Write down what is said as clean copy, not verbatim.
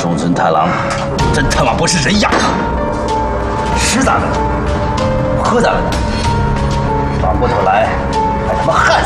中村太郎真他妈不是人样！吃咱们的，喝咱们的，反过头来还他妈害